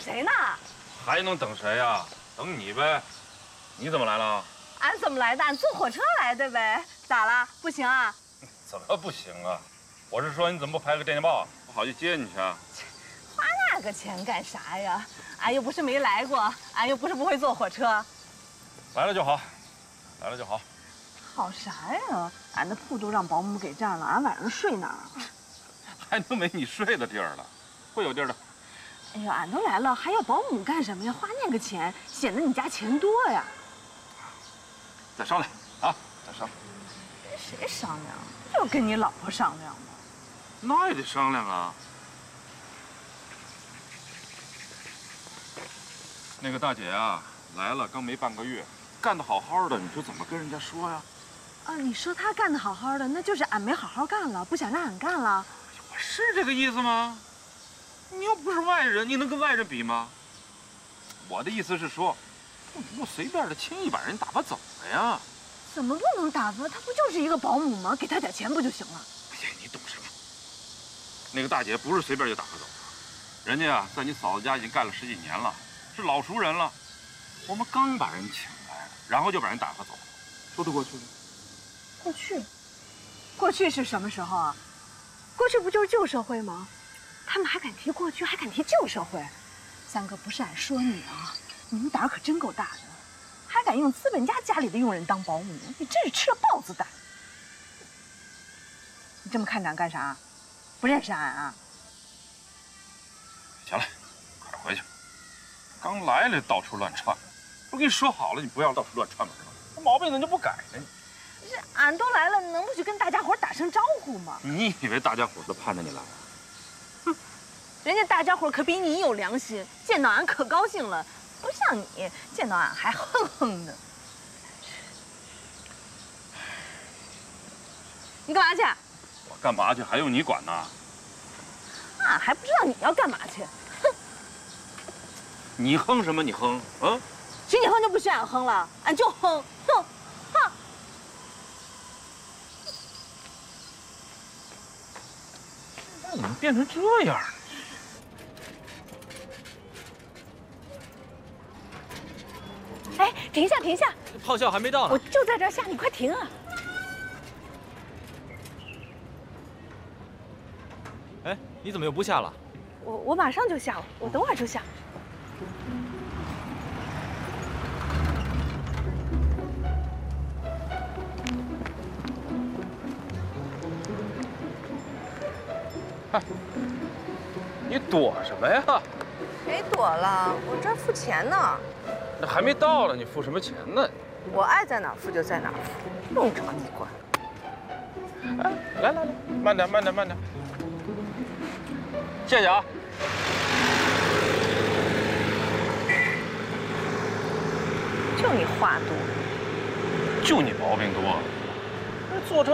谁呢？ 还能等谁呀？等你呗。你怎么来了？ 俺怎么来的？俺坐火车来的呗。咋了？不行啊？ 怎么不行啊？我是说你怎么不拍个电报，我好去接你去啊？ 花那个钱干啥呀？俺又不是没来过，俺又不是不会坐火车。 来了就好，来了就好。 好啥呀？俺的铺都让保姆给占了，俺晚上睡哪儿？ 还能没你睡的地儿了？会有地儿的。 哎呦，俺都来了，还要保姆干什么呀？花那个钱，显得你家钱多呀。 再商量啊，再商量。 跟谁商量？就跟你老婆商量嘛。 那也得商量啊。那个大姐啊，来了刚没半个月，干得好好的，你说怎么跟人家说呀？ 啊，你说她干得好好的，那就是俺没好好干了，不想让俺干了。 我是这个意思吗？你又不是外人，你能跟外人比吗？我的意思是说，不能够随便的轻易把人打发走了呀。 怎么不能打发？她不就是一个保姆吗？给她点钱不就行了？ 哎呀，你懂什么？那个大姐不是随便就打发走的，人家啊，在你嫂子家已经干了10几年了，是老熟人了。我们刚把人请来了，然后就把人打发走了，说得过去吗？ 过去，过去是什么时候啊？过去不就是旧社会吗？他们还敢提过去，还敢提旧社会。三哥，不是俺说你啊，你们胆儿可真够大的，还敢用资本家家里的佣人当保姆，你真是吃了豹子胆。你这么看着俺干啥？不认识俺啊？ 行了，快点回去。刚来了到处乱窜，我跟你说好了，你不要到处乱窜吗？这毛病怎么就不改呢？ 这俺都来了，能不去跟大家伙打声招呼吗？ 你以为大家伙都盼着你来啊？ 哼，人家大家伙可比你有良心，见到俺可高兴了，不像你见到俺还哼哼的。你干嘛去？ 我干嘛去？还用你管呢？ 俺还不知道你要干嘛去。哼！ 你哼什么？你哼啊？ 许你哼就不许俺哼了，俺就哼，哼，哼。 怎么变成这样了？ 哎，停下，停下！ 炮校还没到呢。 我就在这儿下，你快停啊！ 哎，你怎么又不下了？ 我马上就下，我等会儿就下。 嗨，你躲什么呀？ 谁躲了？我这儿付钱呢。 那还没到呢，你付什么钱呢？ 我爱在哪儿付就在哪儿付，用着你管。 哎，来来来，慢点慢点慢点。谢谢啊。 就你话多， 就你毛病多。坐车